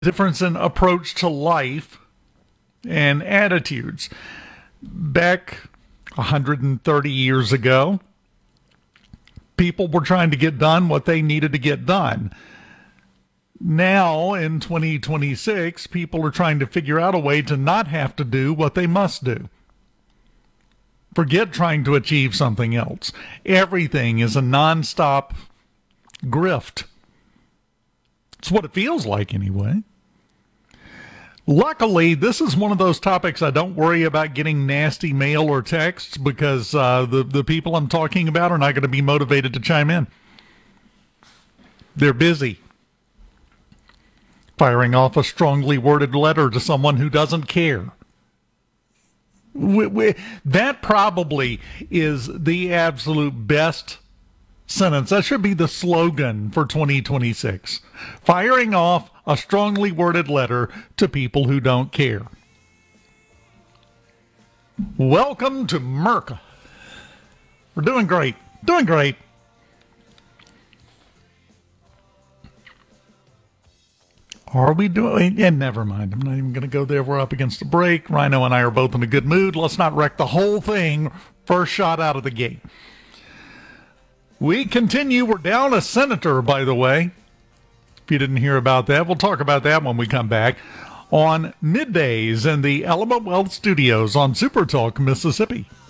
difference in approach to life and attitudes. Back 130 years ago, people were trying to get done what they needed to get done. Now, in 2026, people are trying to figure out a way to not have to do what they must do. Forget trying to achieve something else. Everything is a nonstop grift. It's what it feels like, anyway. Luckily, this is one of those topics I don't worry about getting nasty mail or texts because the people I'm talking about are not going to be motivated to chime in. They're busy firing off a strongly worded letter to someone who doesn't care. That probably is the absolute best sentence. That should be the slogan for 2026. Firing off a strongly worded letter to people who don't care. Welcome to Merca. We're doing great. Doing great. Are we doing? And never mind. I'm not even going to go there. We're up against the break. Rhino and I are both in a good mood. Let's not wreck the whole thing. First shot out of the gate. We continue. We're down a senator, by the way. If you didn't hear about that, we'll talk about that when we come back on middays in the Element Wealth Studios on Super Talk, Mississippi.